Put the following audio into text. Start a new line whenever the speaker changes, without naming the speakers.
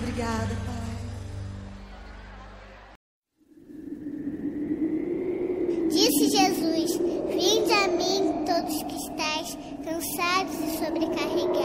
obrigada, Pai.
Disse Jesus: Vinde a mim, todos que estáis cansados e sobrecarregados,